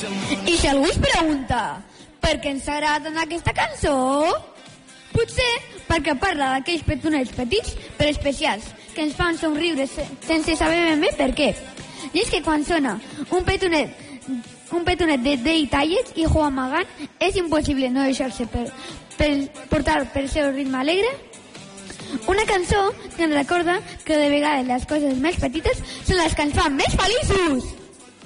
I si algú es pregunta per què ens agrada tant aquesta cançó, potser perquè parla d'aquells petonets petits però especials que ens fan somriure sense saber ben bé per què. I és que quan sona un petonet de Day Tallets i Juan Magán, és impossible no deixar-se portar per seu ritme alegre. Una cançó que ens recorda que de vegades les coses més petites són les que ens fan més feliços.